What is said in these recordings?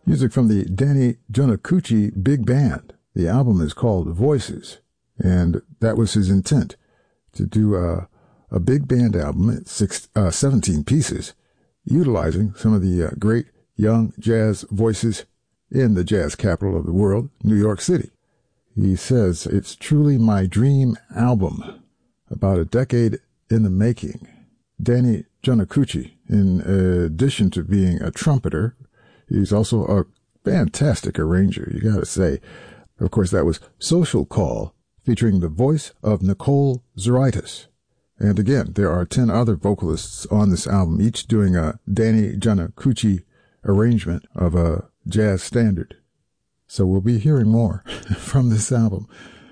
Music from the Danny Jonakuchi Big Band. The album is called Voices, and that was his intent, to do a big band album at 17 pieces, utilizing some of the great young jazz voices in the jazz capital of the world, New York City. He says, "It's truly my dream album, about a decade in the making." Danny Jonakuchi, in addition to being a trumpeter, he's also a fantastic arranger, you gotta say. Of course, that was Social Call, featuring the voice of Nicole Zeraitis. And again, there are 10 other vocalists on this album, each doing a Danny Jonakuchi arrangement of a jazz standard. So we'll be hearing more from this album.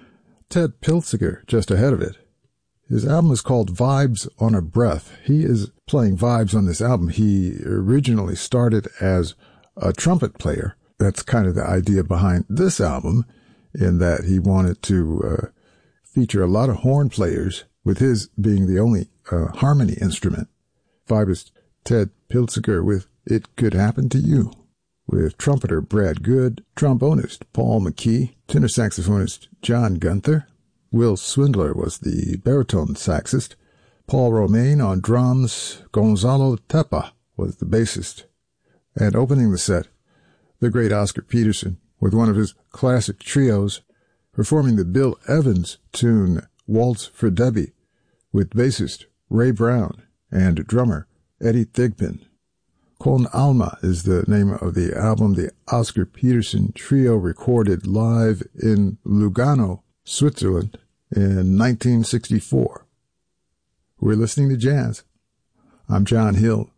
Ted Piltziger, just ahead of it. His album is called Vibes on a Breath. He is playing vibes on this album. He originally started as a trumpet player. That's kind of the idea behind this album, in that he wanted to feature a lot of horn players, with his being the only harmony instrument. Vibist Ted Piltziger with It Could Happen to You, with trumpeter Brad Good, trombonist Paul McKee, tenor saxophonist John Gunther. Will Swindler was the baritone saxist. Paul Romaine on drums. Gonzalo Tepa was the bassist. And opening the set, the great Oscar Peterson, with one of his classic trios, performing the Bill Evans tune Waltz for Debbie, with bassist Ray Brown and drummer Eddie Thigpen. Con Alma is the name of the album the Oscar Peterson trio recorded live in Lugano, Switzerland in 1964. We're listening to jazz. I'm John Hill.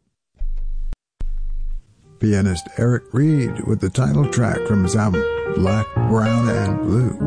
Pianist Eric Reed with the title track from his album Black, Brown, and Blue.